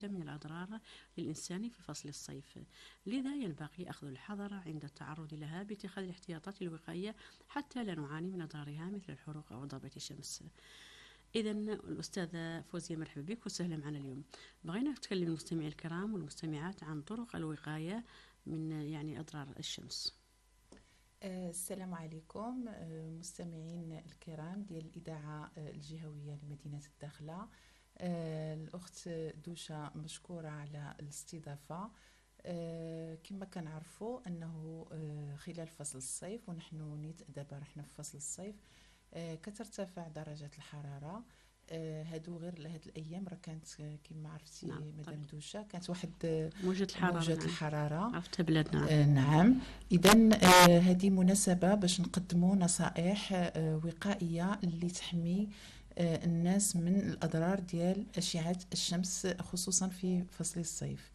من الأضرار للإنسان في فصل الصيف، لذا ينبغي أخذ الحذر عند التعرض لها باتخاذ الاحتياطات الوقائية حتى لا نعاني من أضرارها مثل الحروق أو ضربة الشمس. إذا الأستاذة فوزية، مرحبا بك وسهلا معنا اليوم. بغينا نتكلم المستمعين الكرام والمستمعات عن طرق الوقاية من أضرار الشمس. السلام عليكم مستمعين الكرام ديال الإذاعة الجهوية لمدينة الداخلة. الأخت دوشة مشكورة على الاستضافة. كما كنعرفوا أنه خلال فصل الصيف، ونحن نيت دابا رحنا في فصل الصيف، كترتفع درجات الحرارة. هادو غير لهاد الايام راه كانت كما عرفتي مدام دوشة، كانت واحد موجة الحرارة عرفتها بلادنا. نعم. اذا هذه مناسبة باش نقدموا نصائح وقائية اللي تحمي الناس من الاضرار ديال اشعة الشمس خصوصا في فصل الصيف.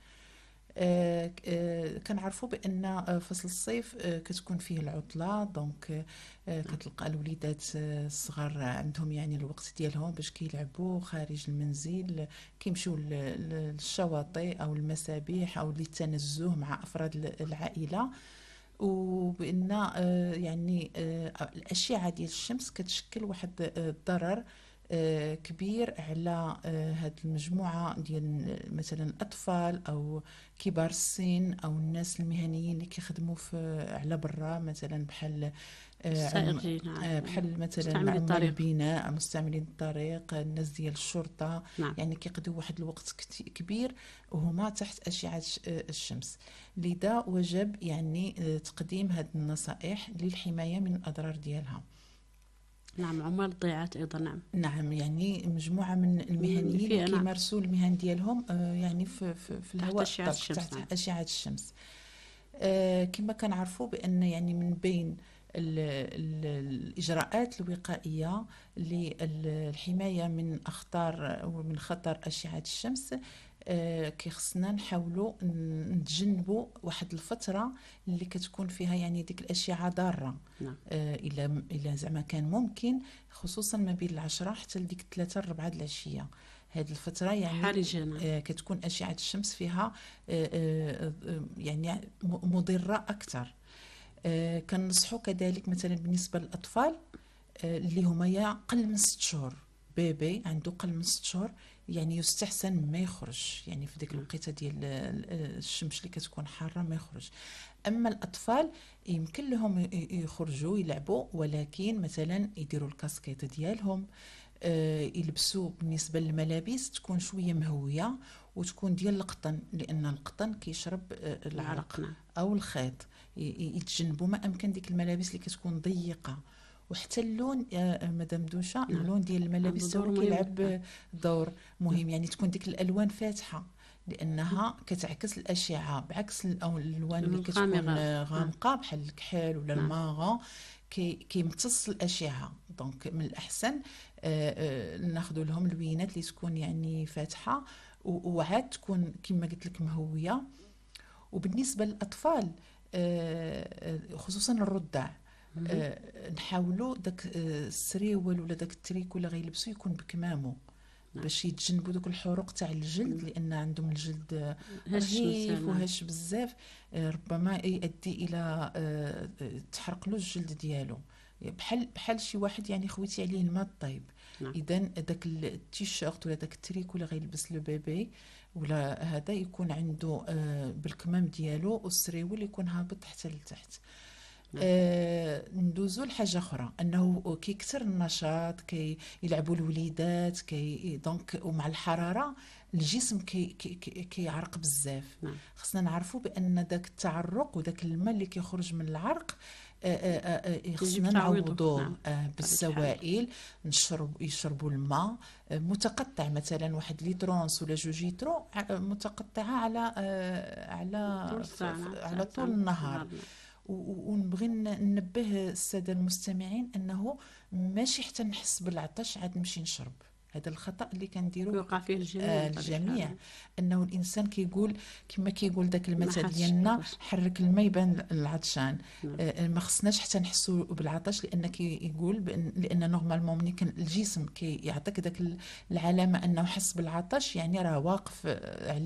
كنعرفوا بان فصل الصيف كتكون فيه العطله، دونك كتلقى الوليدات الصغار عندهم الوقت ديالهم باش كيلعبوا خارج المنزل، كيمشيو للشواطئ او المسابح او للتنزه مع افراد العائله. وبان الاشعه ديال الشمس كتشكل واحد الضرر كبير على هاد المجموعة ديال مثلا الأطفال أو كبار السن أو الناس المهنيين اللي كيخدموا على برا، مثلا بحال بحال مثلا عمال البناء، مستعملين الطريق، الناس ديال الشرطة. كيقضيو واحد الوقت كبير وهما تحت أشعة الشمس. لذا وجب تقديم هاد النصائح للحماية من الأضرار ديالها. نعم، عمال الضيعات ايضا. نعم مجموعه من المهنيين اللي كيمارسوا المهن ديالهم في الهواء تحت اشعه الشمس. كما كنعرفوا بان من بين الاجراءات الوقائيه للحمايه من اخطار ومن خطر اشعه الشمس، كيخصنا نحاولوا نتجنبوا واحد الفتره اللي كتكون فيها ديك الاشعه ضاره. الى زعما كان ممكن، خصوصا ما بين 10 حتى لديك 3 4 العشيه. هذه الفتره كتكون اشعه الشمس فيها مضره اكثر. كنصحوا كذلك مثلا بالنسبه للاطفال اللي هما قل من 6 شهور، بيبي عنده قل من 6 شهور يستحسن ما يخرج في ديك الوقيته ديال الشمس اللي كتكون حاره، ما يخرج. اما الاطفال يمكن لهم يخرجوا يلعبوا، ولكن مثلا يديروا الكاسكيت ديالهم، يلبسوا بالنسبه للملابس تكون شويه مهويه وتكون ديال القطن، لان القطن كيشرب العرق او الخيط. يتجنبوا ما امكن ديك الملابس اللي كتكون ضيقه. وحتى اللون مدام دوشة، اللون ديال الملابس هو كيلعب دور مهم. تكون ديك الالوان فاتحه لانها كتعكس الاشعه، بعكس الالوان اللي كتكون غامقه بحال الكحل ولا الماغون كيمتص الاشعه. دونك من الاحسن ناخذ لهم اللوينات اللي تكون فاتحه وعاد تكون كما قلت لك مهويه. وبالنسبه للاطفال خصوصا الرضع، نحاولوا داك السريول ولا داك التريكو اللي غيلبسوا يكون بكمامه باش يتجنبوا دوك الحروق تاع الجلد، لان عندهم الجلد رهيف وهش بزاف، ربما يؤدي الى تحرق له الجلد ديالو، بحال شي واحد خويتي عليه الماء الطيب. اذا داك التيشيرت ولا داك التريكو اللي غيلبس لو بيبي ولا هذا يكون عنده بالكمام ديالو، والسريول يكون هابط حتى لتحت. ندوزو لحاجه اخرى، انه كيكثر النشاط، كيلعبوا الوليدات، دونك ومع الحراره الجسم كيعرق بزاف. خصنا نعرفوا بان داك التعرق وداك الماء اللي كيخرج من العرق خصنا نعوضوه بالسوائل. يشربوا الماء متقطع، مثلا 1 لترونس ولا 2 لتر متقطعه على طول النهار. ونبغي ننبه الساده المستمعين انه ماشي حتى نحس بالعطش عاد نمشي نشرب، هذا الخطأ اللي كنديرو يوقع فيه الجميع الجميع، انه الانسان كيقول كما كيقول داك المثل حسش ديالنا بالعطش. حرك الماء يبان العطشان. نعم. ما خصناش حتى نحسوا بالعطش، لان كيقول لان نورمالمون ملي كان الجسم كيعطيك داك العلامه انه حس بالعطش، يعني راه واقف